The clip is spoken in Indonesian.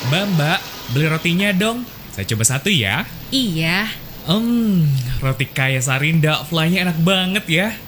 Mbak, beli rotinya dong. Saya coba satu ya. Iya, Roti kaya Sarinda, fly-nya enak banget ya.